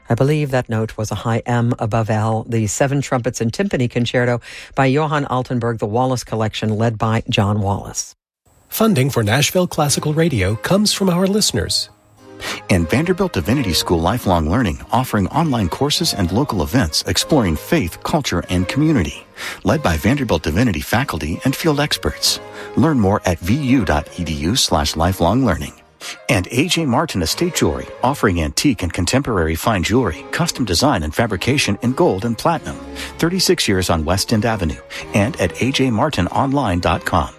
I believe that note was a high M above L. The Seven Trumpets and Timpani Concerto by Johann Altenburg, the Wallace Collection, led by John Wallace. Funding for Nashville Classical Radio comes from our listeners. And Vanderbilt Divinity School Lifelong Learning, offering online courses and local events exploring faith, culture, and community. Led by Vanderbilt Divinity faculty and field experts. Learn more at vu.edu/lifelonglearning. And A.J. Martin Estate Jewelry, offering antique and contemporary fine jewelry, custom design and fabrication in gold and platinum. 36 years on West End Avenue and at ajmartinonline.com.